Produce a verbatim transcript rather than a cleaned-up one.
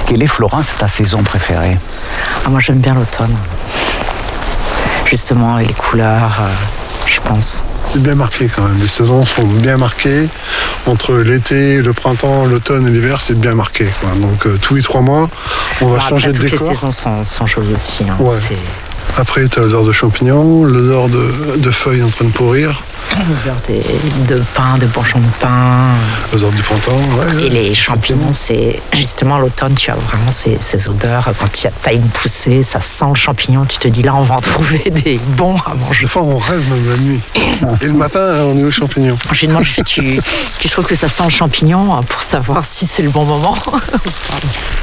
Quelle est, Florence, ta saison préférée? Ah, moi, j'aime bien l'automne. Justement, avec les couleurs, euh, je pense. C'est bien marqué quand même. Les saisons sont bien marquées. Entre l'été, le printemps, l'automne et l'hiver, c'est bien marqué, quoi. Donc euh, tous les trois mois, on va Bon, changer après, de toutes décor. les saisons sont, sont jolies aussi. Hein. Ouais. C'est Après, tu as l'odeur de champignons, l'odeur de, de feuilles en train de pourrir, l'odeur des- de pain, de bourgeons de pain. l'odeur du printemps. Ouais, Et les champignons, c'est justement à l'automne, tu as vraiment ces, ces odeurs. Quand tu as une poussée, ça sent le champignon. Tu te dis là, on va en trouver des bons à manger. Des fois, on rêve même la nuit. Et le matin, on est aux champignons. Je lui demande, je fais, tu, tu trouves que ça sent le champignon pour savoir si c'est le bon moment? Pardon.